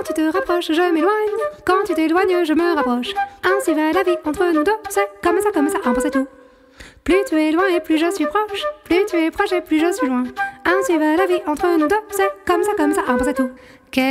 tu te rapproches, je m'éloigne. Quand tu t'éloignes, je me rapproche. Ainsi va la vie entre nous deux. C'est comme ça, un peu c'est tout. Plus tu es loin et plus je suis proche. Plus tu es proche et plus je suis loin. Ainsi va la vie entre nous deux. C'est comme ça, un peu c'est tout.